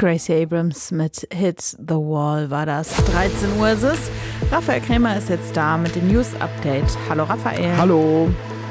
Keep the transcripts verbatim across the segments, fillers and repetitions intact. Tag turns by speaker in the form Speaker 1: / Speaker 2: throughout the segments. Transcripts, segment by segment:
Speaker 1: Gracie Abrams mit Hit the Wall war das. dreizehn Uhr ist es. Raphael Krämer ist jetzt da mit dem News Update. Hallo Raphael.
Speaker 2: Hallo.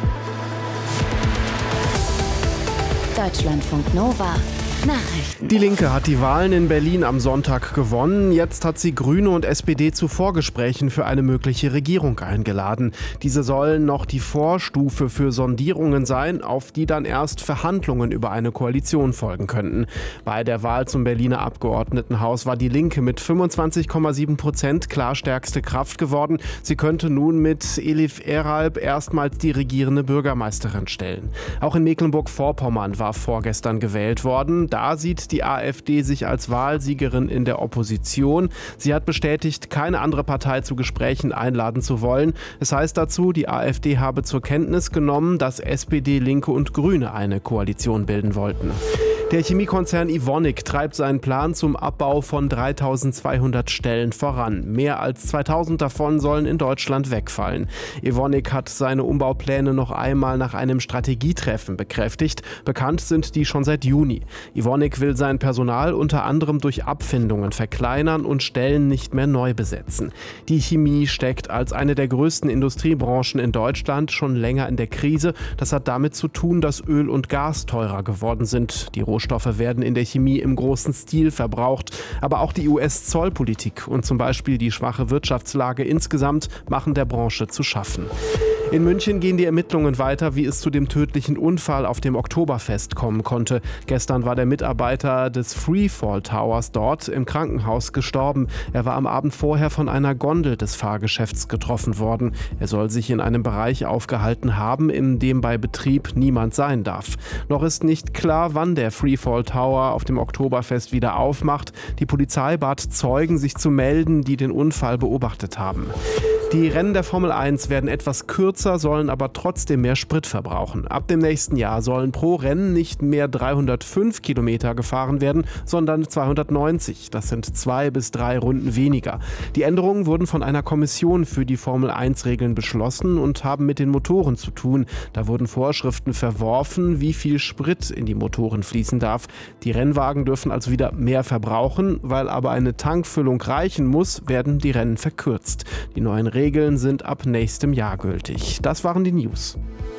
Speaker 3: Deutschlandfunk Nova. Nachrichten.
Speaker 2: Die Linke hat die Wahlen in Berlin am Sonntag gewonnen. Jetzt hat sie Grüne und S P D zu Vorgesprächen für eine mögliche Regierung eingeladen. Diese sollen noch die Vorstufe für Sondierungen sein, auf die dann erst Verhandlungen über eine Koalition folgen könnten. Bei der Wahl zum Berliner Abgeordnetenhaus war die Linke mit fünfundzwanzig Komma sieben Prozent klar stärkste Kraft geworden. Sie könnte nun mit Elif Eralp erstmals die regierende Bürgermeisterin stellen. Auch in Mecklenburg-Vorpommern war vorgestern gewählt worden. Da sieht die AfD sich als Wahlsiegerin in der Opposition. Sie hat bestätigt, keine andere Partei zu Gesprächen einladen zu wollen. Es heißt dazu, die AfD habe zur Kenntnis genommen, dass S P D, Linke und Grüne eine Koalition bilden wollten. Der Chemiekonzern Evonik treibt seinen Plan zum Abbau von dreitausendzweihundert Stellen voran. Mehr als zweitausend davon sollen in Deutschland wegfallen. Evonik hat seine Umbaupläne noch einmal nach einem Strategietreffen bekräftigt. Bekannt sind die schon seit Juni. Evonik will sein Personal unter anderem durch Abfindungen verkleinern und Stellen nicht mehr neu besetzen. Die Chemie steckt als eine der größten Industriebranchen in Deutschland schon länger in der Krise. Das hat damit zu tun, dass Öl und Gas teurer geworden sind. Die Rohstoffe werden in der Chemie im großen Stil verbraucht. Aber auch die U S-Zollpolitik und zum Beispiel die schwache Wirtschaftslage insgesamt machen der Branche zu schaffen. In München gehen die Ermittlungen weiter, wie es zu dem tödlichen Unfall auf dem Oktoberfest kommen konnte. Gestern war der Mitarbeiter des Freefall Towers dort im Krankenhaus gestorben. Er war am Abend vorher von einer Gondel des Fahrgeschäfts getroffen worden. Er soll sich in einem Bereich aufgehalten haben, in dem bei Betrieb niemand sein darf. Noch ist nicht klar, wann der Freefall Tower auf dem Oktoberfest wieder aufmacht. Die Polizei bat Zeugen, sich zu melden, die den Unfall beobachtet haben. Die Rennen der Formel eins werden etwas kürzer, sollen aber trotzdem mehr Sprit verbrauchen. Ab dem nächsten Jahr sollen pro Rennen nicht mehr dreihundertfünf Kilometer gefahren werden, sondern zweihundertneunzig. Das sind zwei bis drei Runden weniger. Die Änderungen wurden von einer Kommission für die Formel eins Regeln beschlossen und haben mit den Motoren zu tun. Da wurden Vorschriften verworfen, wie viel Sprit in die Motoren fließen darf. Die Rennwagen dürfen also wieder mehr verbrauchen, weil aber eine Tankfüllung reichen muss, werden die Rennen verkürzt. Die neuen Regeln sind ab nächstem Jahr gültig. Das waren die News.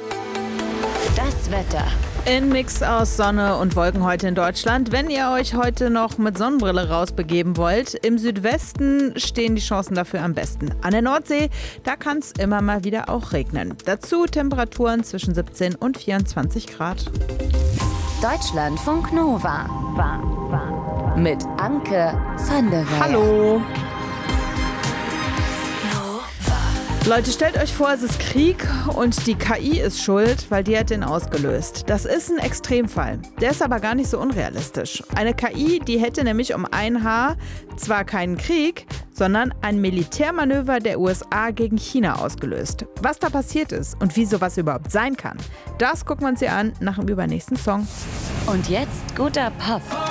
Speaker 3: Das Wetter.
Speaker 1: Ein Mix aus Sonne und Wolken heute in Deutschland. Wenn ihr euch heute noch mit Sonnenbrille rausbegeben wollt, im Südwesten stehen die Chancen dafür am besten. An der Nordsee, da kann es immer mal wieder auch regnen. Dazu Temperaturen zwischen siebzehn und vierundzwanzig Grad.
Speaker 3: Deutschlandfunk Nova. Mit Anke van der Werf.
Speaker 1: Hallo. Leute, stellt euch vor, es ist Krieg und die K I ist schuld, weil die hat den ausgelöst. Das ist ein Extremfall. Der ist aber gar nicht so unrealistisch. Eine K I, die hätte nämlich um ein Haar zwar keinen Krieg, sondern ein Militärmanöver der U S A gegen China ausgelöst. Was da passiert ist und wie sowas überhaupt sein kann, das gucken wir uns hier an nach dem übernächsten Song.
Speaker 3: Und jetzt guter Pop.